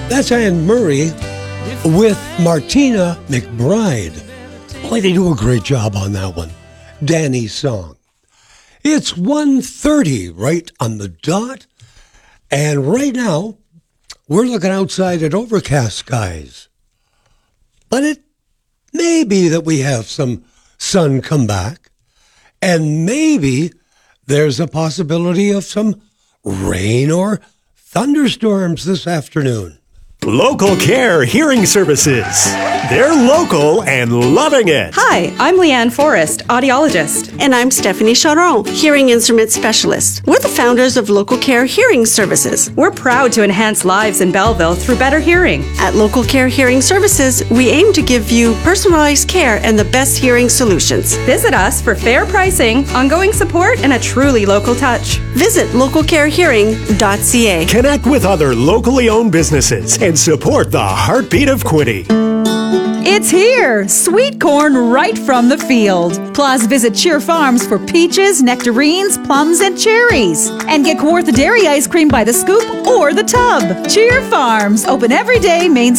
That's Anne Murray with Martina McBride. Boy, they do a great job on that one. Danny's song. It's 1:30 right on the dot. And right now, we're looking outside at overcast skies. But it may be that we have some sun come back. And maybe there's a possibility of some rain or thunderstorms this afternoon. Local Care Hearing Services. They're local and loving it. Hi, I'm Leanne Forrest, audiologist. And I'm Stephanie Charon, hearing instrument specialist. We're the founders of Local Care Hearing Services. We're proud to enhance lives in Belleville through better hearing. At Local Care Hearing Services, we aim to give you personalized care and the best hearing solutions. Visit us for fair pricing, ongoing support, and a truly local touch. Visit localcarehearing.ca. Connect with other locally owned businesses and support the heartbeat of Quinte. It's here! Sweet corn right from the field. Plus, visit Cheer Farms for peaches, nectarines, plums, and cherries. And get Kawartha Dairy ice cream by the scoop or the tub. Cheer Farms, open every day, Main